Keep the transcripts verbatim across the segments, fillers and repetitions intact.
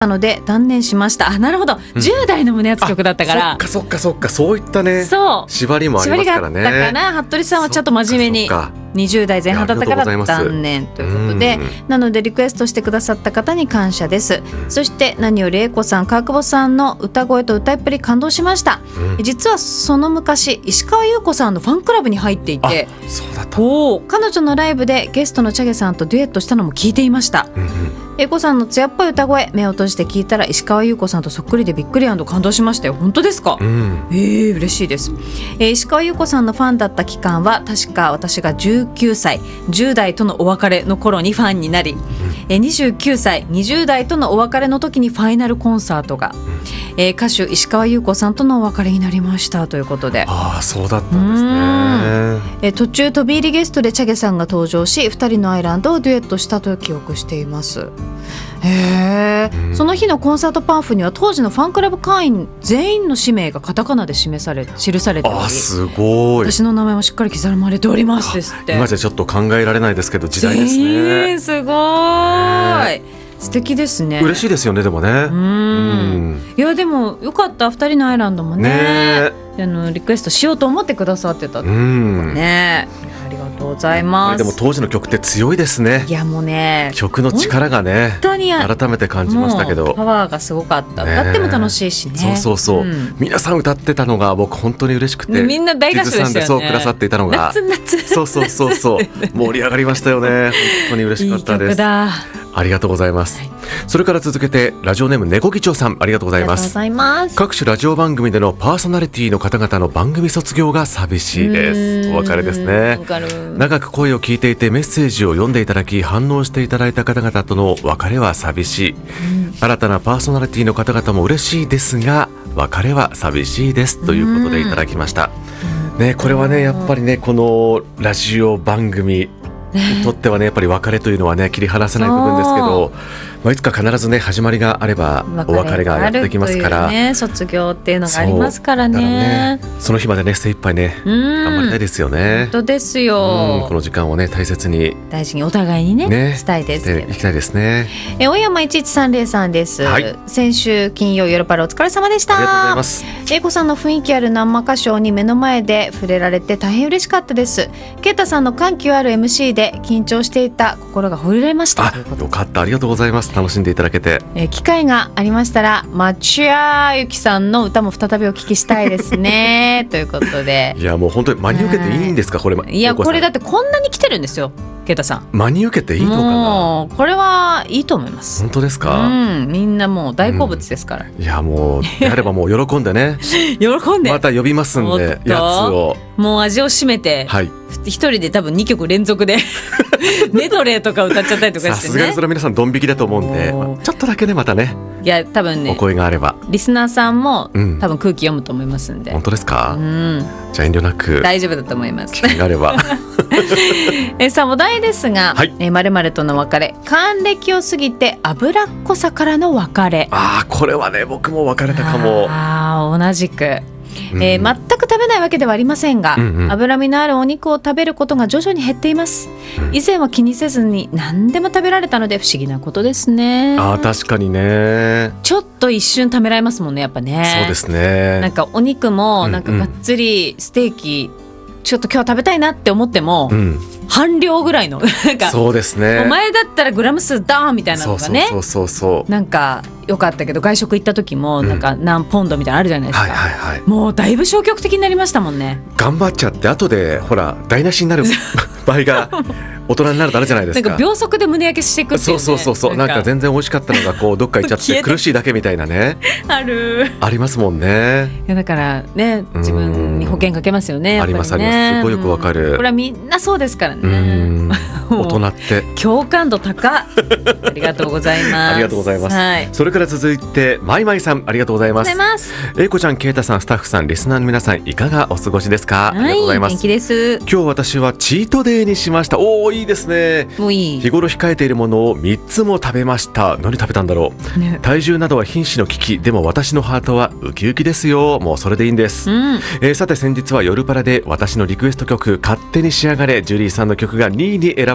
なので断念しました。あ、なるほど、うん、じゅう代の胸熱曲だったから、 そっかそっかそっか、そういったね、 そう縛りもありますからね。 縛りがあったから服部さんはちょっと真面目ににじゅう代前半だったから断念ということで、なのでリクエストしてくださった方に感謝です、うん、そして何より英子さん、川久保さんの歌声と歌いっぷり感動しました、うん、実はその昔石川優子さんのファンクラブに入っていて、 そうだった。 彼女のライブでゲストのチャゲさんとデュエットしたのも聞いていました、うんうん、英子さんの艶っぽい歌声、目を閉じて聞いたら石川優子さんとそっくりでびっくり&感動しましたよ。本当ですか？うん、えー、嬉しいです、えー、石川優子さんのファンだった期間は確か私がじゅうきゅうさい、じゅう代とのお別れの頃にファンになり、うん、えー、にじゅうきゅうさい、にじゅう代とのお別れの時にファイナルコンサートが、うん、えー、歌手石川優子さんとのお別れになりましたということで、 ああ、そうだったんですね。 えー、途中飛び入りゲストでチャゲさんが登場しふたりのアイランドをデュエットしたと記憶しています。へー、うん、その日のコンサートパンフには当時のファンクラブ会員全員の氏名がカタカナで示され記されており、 あ、すごい、 私の名前もしっかり刻まれておりますですって。 今じゃちょっと考えられないですけど時代ですね。 全員すごーい、素敵ですね。 嬉しいですよね。でもね、うん、 うん、いやでもよかった、ふたりのアイランドも ね, ねあのリクエストしようと思ってくださってたっていうね、ありがとうございます。 でも当時の曲って強いですね。 いやもうね、 曲の力がね本当に改めて感じましたけど、 パワーがすごかった、ね、歌っても楽しいしね。 そうそうそう、うん、皆さん歌ってたのが僕本当に嬉しくて、 みんな大合唱でしたよね。 地図さんでそうくださっていたのが夏夏そうそうそうそう盛り上がりましたよね。本当に嬉しかったです。いい曲だ、ありがとうございます、はい、それから続けてラジオネーム猫議長さん、ありがとうございます。 ありがとうございます。 各種ラジオ番組でのパーソナリティの方々の番組卒業が寂しいです。お別れですね。長く声を聞いていてメッセージを読んでいただき反応していただいた方々との別れは寂しい、うん、新たなパーソナリティの方々も嬉しいですが別れは寂しいですということでいただきました、うん、ね、これはねやっぱりねこのラジオ番組にとってはねやっぱり別れというのはね切り離せない部分ですけど、まあ、いつか必ずね始まりがあればお別れがやってきますから、 ね、卒業っていうのがありますから ね, ねその日までね精一杯ね頑張りたいですよね。 本当ですよ。 この時間をね大切に大事にお互いに ね, ねしたいですけど行きたいですね。 え小山いちいちさんぜろさんです、はい、先週金曜夜パラお疲れ様でした。 ありがとうございます。 英子さんの雰囲気ある生歌唱に目の前で触れられて大変嬉しかったです。ケイタさんの緩急ある エムシー で緊張していた心がほぐれました。 あ、よかった、ありがとうございます。楽しんでいただけて、 えー、機会がありましたら町屋ゆきさんの歌も再びお聞きしたいですねということで、 いやもう本当に真に受けていいんですかこれ。 いやこれだってこんなに来てるんですよケイタさん。 真に受けていいのかな。 もうこれはいいと思います。 本当ですか。 うん、みんなもう大好物ですから、うん、 いやもうやればもう喜んでね喜んでまた呼びますんでやつをもう味を占めて、はい、一人で多分にきょく連続でメドレーとか歌っちゃったりとかしてね。 さすがにそれは皆さんドン引きだと思うんで、まあ、ちょっとだけねまたねいや多分ねお声があればリスナーさんも、うん、多分空気読むと思いますんで。 本当ですか、うん、じゃあ遠慮なく大丈夫だと思います。 機会があればえさあお題ですが、はい、え〇〇との別れ、還暦を過ぎて脂っこさからの別れ。 あこれはね僕も別れたかも。 あ同じく、えーうん、全く食べないわけではありませんが、うんうん、脂身のあるお肉を食べることが徐々に減っています、うん、以前は気にせずに何でも食べられたので不思議なことですね。 あ確かにねちょっと一瞬食べられますもんねやっぱね。 そうですね。 なんかお肉もなんかがっつりステーキ、うんうんちょっと今日食べたいなって思っても、うん、半量ぐらいのなんかそうですね。 お前だったらグラム数ダーンみたいなのがねそうそうそうそうなんか良かったけど外食行った時もなんか何ポンドみたいなのあるじゃないですか、うんはいはいはい、もうだいぶ消極的になりましたもんね。 頑張っちゃって後でほら台無しになる場合が大人になるとあるじゃないですか。 なんか秒速で胸焼けしていくっていうね。 そうそうそうそうなんか全然美味しかったのがこうどっか行っちゃって苦しいだけみたいなねあるありますもんね。 いやだからね自分に保険かけますよねやっぱりね。 ありますありますすごいよくわかる。 これはみんなそうですからね。 うん大人って共感度高ありがとうございますありがとうございます、はい、それから続いてまいまいさんありがとうございます。えいこちゃん、けいたさん、スタッフさん、リスナーの皆さんいかがお過ごしですか。はい、ありがとうございます。 元気です。 今日私はチートデーにしました。おーいいですね。 もういい。 日頃控えているものをみっつも食べました。何食べたんだろう、ね、体重などは瀕死の危機でも私のハートはウキウキですよ。もうそれでいいんです、うんえー、さて先日は夜パラで私のリクエスト曲勝手に仕上がれジュリーさんの曲がにいに選ば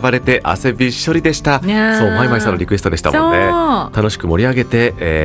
れて汗びっしょりでした。そう、マイマイさんのリクエストでしたもんね。楽しく盛り上げて、え